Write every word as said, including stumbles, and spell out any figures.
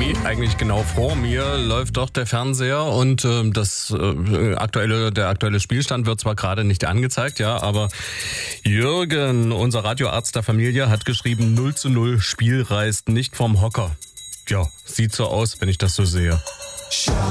Nee, eigentlich genau vor mir läuft doch der Fernseher und äh, das äh, aktuelle, der aktuelle Spielstand wird zwar gerade nicht angezeigt, ja, aber Jürgen, unser Radioarzt der Familie, hat geschrieben, null zu null, Spiel reißt nicht vom Hocker. Ja, sieht so aus, wenn ich das so sehe.